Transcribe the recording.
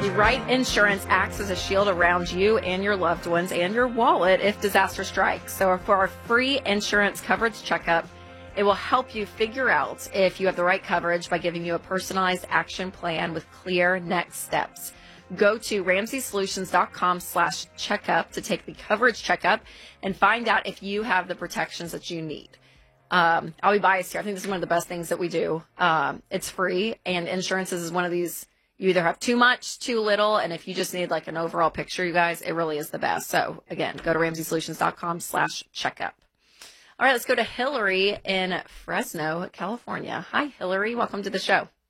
The right insurance acts as a shield around you and your loved ones and your wallet if disaster strikes. So for our free insurance coverage checkup, it will help you figure out if you have the right coverage by giving you a personalized action plan with clear next steps. Go to RamseySolutions.com/checkup to take the coverage checkup and find out if you have the protections that you need. I'll be biased here. I think this is one of the best things that we do. It's free, and insurance is one of these. You either have too much, too little, and if you just need like an overall picture, you guys, it really is the best. So again, go to RamseySolutions.com/checkup. All right, let's go to Hillary in Fresno, California. Hi, Hillary. Welcome to the show.